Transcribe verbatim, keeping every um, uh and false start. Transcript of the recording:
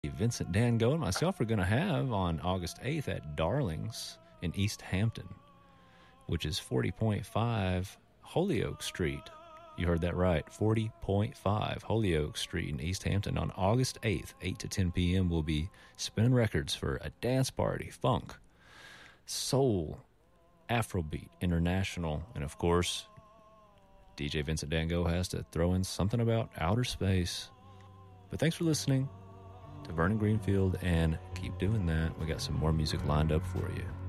Vincent Dan Go and myself are going to have on August eighth at Darlings in East Hampton, which is forty point five Holyoke Street. You heard that right, forty point five Holyoke Street in East Hampton. On August eighth, eight to ten p.m., we'll be spinning records for a dance party, funk, soul, Afrobeat, international, and of course, D J Vincent Dan Go has to throw in something about outer space. But thanks for listening to Vernon Greenfield, and keep doing that. We got some more music lined up for you.